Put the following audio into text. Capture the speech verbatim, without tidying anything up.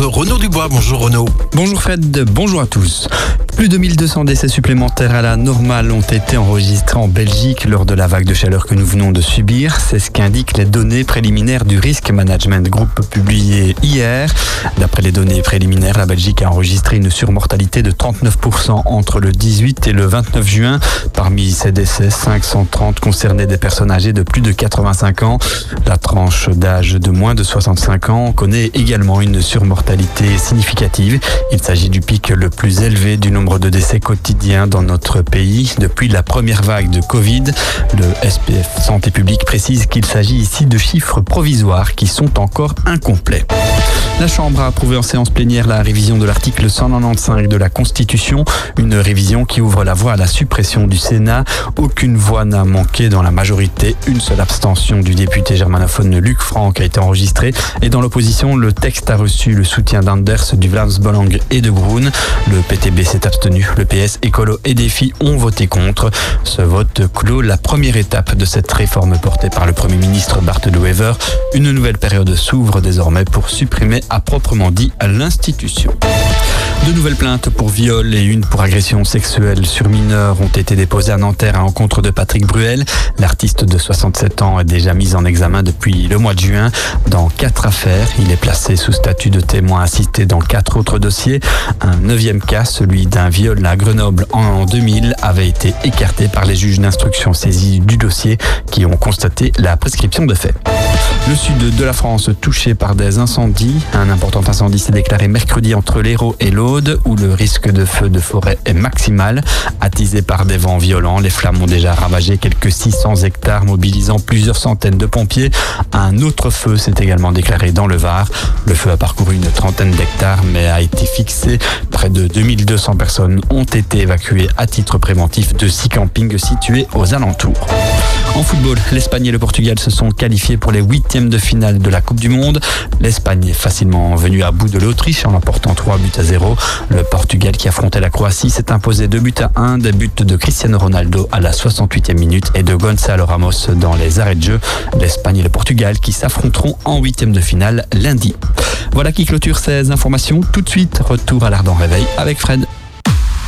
Renaud Dubois. Bonjour Renaud. Bonjour Fred, bonjour à tous. Plus de mille deux cents décès supplémentaires à la normale ont été enregistrés en Belgique lors de la vague de chaleur que nous venons de subir. C'est ce qu'indiquent les données préliminaires du Risk Management Group publiées hier. D'après les données préliminaires, la Belgique a enregistré une surmortalité de trente-neuf pour cent entre le dix-huit et le vingt-neuf juin. Parmi ces décès, cinq cent trente concernaient des personnes âgées de plus de quatre-vingt-cinq ans. La tranche d'âge de moins de soixante-cinq ans connaît également une surmortalité significative. Il s'agit du pic le plus élevé du nombre de décès quotidiens dans notre pays depuis la première vague de Covid. Le S P F Santé publique précise qu'il s'agit ici de chiffres provisoires qui sont encore incomplets. La Chambre a approuvé en séance plénière la révision de l'article cent quatre-vingt-quinze de la Constitution, une révision qui ouvre la voie à la suppression du Sénat. Aucune voix n'a manqué dans la majorité. Une seule abstention du député germanophone Luc Frank a été enregistrée. Et dans l'opposition, le texte a reçu le soutien d'Anders, du Vlaams Belang et de Groen. Le P T B s'est abstenu. Le P S, Écolo et Défi ont voté contre. Ce vote clôt la première étape de cette réforme portée par le Premier ministre Bart De Wever. Une nouvelle période s'ouvre désormais pour supprimer à proprement dit à l'institution. Deux nouvelles plaintes pour viol et une pour agression sexuelle sur mineurs ont été déposées à Nanterre à l'encontre de Patrick Bruel. L'artiste de soixante-sept ans est déjà mis en examen depuis le mois de juin dans quatre affaires. Il est placé sous statut de témoin assisté dans quatre autres dossiers. Un neuvième cas, celui d'un viol à Grenoble en deux mille, avait été écarté par les juges d'instruction saisis du dossier qui ont constaté la prescription de fait. Le sud de la France touché par des incendies. Un important incendie s'est déclaré mercredi entre l'Hérault et l'Aude, où le risque de feu de forêt est maximal. Attisé par des vents violents, les flammes ont déjà ravagé quelques six cents hectares, mobilisant plusieurs centaines de pompiers. Un autre feu s'est également déclaré dans le Var. Le feu a parcouru une trentaine d'hectares, mais a été fixé. Près de deux mille deux cents personnes ont été évacuées à titre préventif de six campings situés aux alentours. En football, l'Espagne et le Portugal se sont qualifiés pour les huitièmes de finale de la Coupe du Monde. L'Espagne est facilement venue à bout de l'Autriche en l'emportant trois buts à zéro. Le Portugal qui affrontait la Croatie s'est imposé deux buts à un, des buts de Cristiano Ronaldo à la soixante-huitième minute et de Gonzalo Ramos dans les arrêts de jeu. L'Espagne et le Portugal qui s'affronteront en huitièmes de finale lundi. Voilà qui clôture ces informations. Tout de suite, retour à l'Ardent Réveil avec Fred.